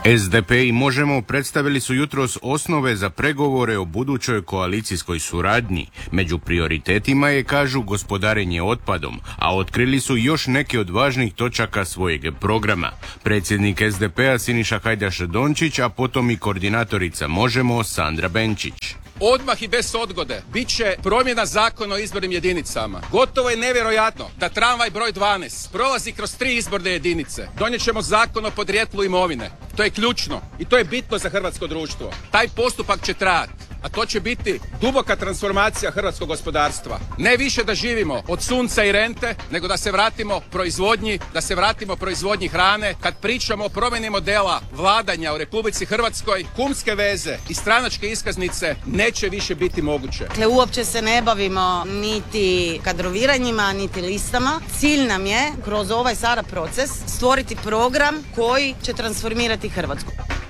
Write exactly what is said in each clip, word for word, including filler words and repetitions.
S D P i Možemo predstavili su jutros osnove za pregovore o budućoj koalicijskoj suradnji. Među prioritetima je, kažu, gospodarenje otpadom, a otkrili su još neke od važnih točaka svojeg programa. Predsjednik S D P-a Siniša Hajdaš Dončić, a potom i koordinatorica Možemo Sandra Benčić. Odmah i bez odgode bit će promjena zakona o izbornim jedinicama. Gotovo je nevjerojatno da tramvaj broj dvanaest prolazi kroz tri izborne jedinice. Donijet ćemo zakon o podrijetlu imovine. To je ključno i to je bitno za hrvatsko društvo. Taj postupak će trajati, a to će biti duboka transformacija hrvatskog gospodarstva. Ne više da živimo od sunca i rente, nego da se vratimo proizvodnji, da se vratimo proizvodnji hrane. Kad pričamo o promjeni modela vladanja u Republici Hrvatskoj, kumske veze i stranačke iskaznice neće više biti moguće. Dakle, uopće se ne bavimo niti kadroviranjima, niti listama. Cilj nam je kroz ovaj sada proces stvoriti program koji će transformirati Hrvatsku.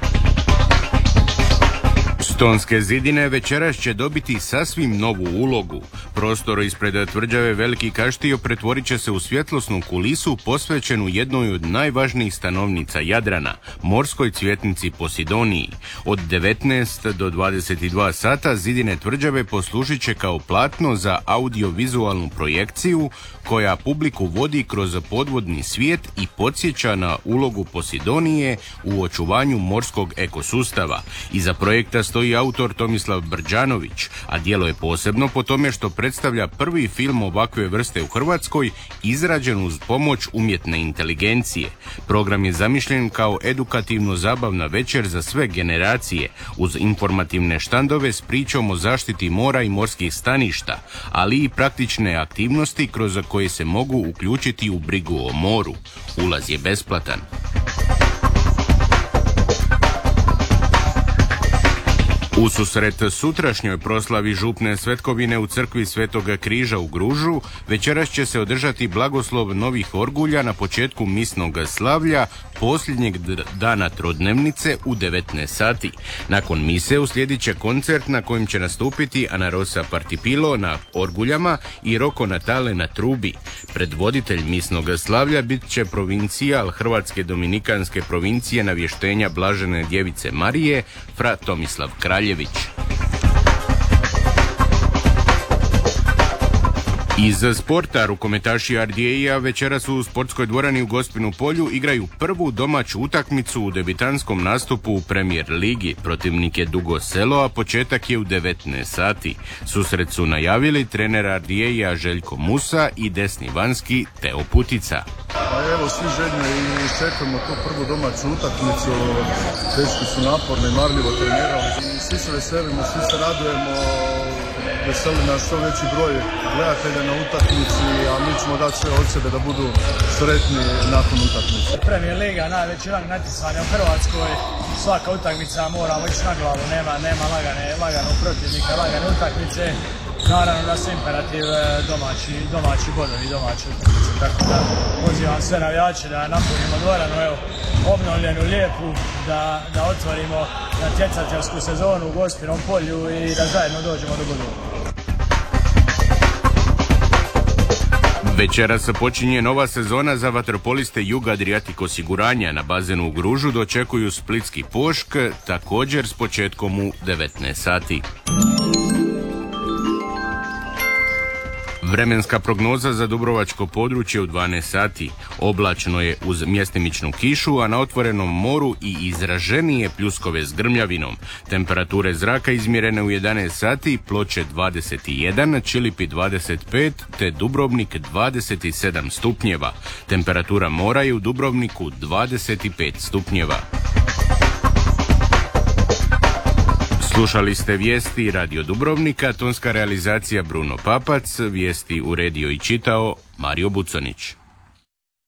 Stonske zidine večeras će dobiti sasvim novu ulogu. Prostor ispred tvrđave Veliki Kaštio pretvorit će se u svjetlosnu kulisu posvećenu jednoj od najvažnijih stanovnica Jadrana, morskoj cvjetnici Posidoniji. Od devetnaest do dvadeset dva sata zidine tvrđave poslužit će kao platno za audiovizualnu projekciju koja publiku vodi kroz podvodni svijet i podsjeća na ulogu Posidonije u očuvanju morskog ekosustava. Iza projekta stoji autor Tomislav Brđanović, a djelo je posebno po tome što predstavlja prvi film ovakve vrste u Hrvatskoj izrađen uz pomoć umjetne inteligencije. Program je zamišljen kao edukativno-zabavna večer za sve generacije, uz informativne štandove s pričom o zaštiti mora i morskih staništa, ali i praktične aktivnosti kroz koje se mogu uključiti u brigu o moru. Ulaz je besplatan. Ususret sutrašnjoj proslavi župne svetkovine u crkvi Svetog Križa u Gružu, večeras će se održati blagoslov novih orgulja na početku misnog slavlja posljednjeg dana trodnevnice u devetnaest sati. Nakon mise uslijedit će koncert na kojem će nastupiti Ana Rosa Partipilo na orguljama i Roko Natale na trubi. Predvoditelj misnog slavlja bit će provincijal Hrvatske dominikanske provincije navještenja Blažene djevice Marije, fra Tomislav Kraljević. Iz sporta, rukometaši R D A večeras u sportskoj dvorani u Gospinu polju igraju prvu domaću utakmicu u debitanskom nastupu u Premier ligi. Protivnik je Dugo Selo, a početak je u devetnaest sati. Susret su najavili trener R D A Željko Musa i desni vanjski Teo Putica. Pa evo, svi željno i čekamo tu prvu domaću utakmicu. Dečki su naporno i marljivo trenirali. Svi se veselimo, svi se radujemo. Veseli nas što veći broj gledatelja na utakmici, a mi ćemo dati sve od sebe da budu sretni nakon utakmice. Premier liga, najveći rang natjecanja u Hrvatskoj. Svaka utakmica moramo ići na glavu, nema, nema lagane, laganog protivnika, lagane utakmice. Naravno da su imperativ domaći, domaći bodovi, domaći utakmice. Tako da pozivam sve navijače da napunimo dvoranu, evo, obnovljenu, lijepu, da, da otvorimo natjecateljsku sezonu u Gospinom polju i da zajedno dođemo do bodova. Večeras počinje nova sezona za vaterpoliste Jug Adriatic osiguranja. Na bazenu u Gružu dočekuju splitski Pošk, također s početkom u devetnaest sati. Vremenska prognoza za dubrovačko područje u dvanaest sati. Oblačno je uz mjestimičnu kišu, a na otvorenom moru i izraženije pljuskove s grmljavinom. Temperature zraka izmjerene u jedanaest sati, Ploče dvadeset jedan, Čilipi dvadeset pet, te Dubrovnik dvadeset sedam stupnjeva. Temperatura mora je u Dubrovniku dvadeset pet stupnjeva. Slušali ste vijesti Radio Dubrovnika, tonska realizacija Bruno Papac, vijesti uredio i čitao Mario Buconić.